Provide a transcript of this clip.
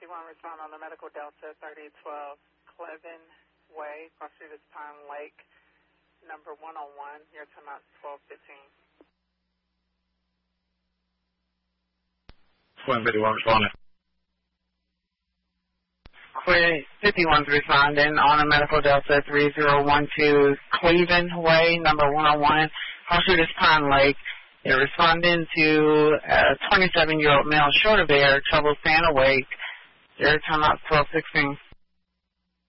respond on the Medical Delta 3012 Clevin Way, Cross Street is Pine Lake, number 101. Your timeout 12:15. 51 responding. Quit 51's responding on the Medical Delta 3012 Cleveland Way, number 101, Cross Street is Pine Lake. They're responding to a 27-year-old male short of air, trouble staying awake. Their timeout 12:16.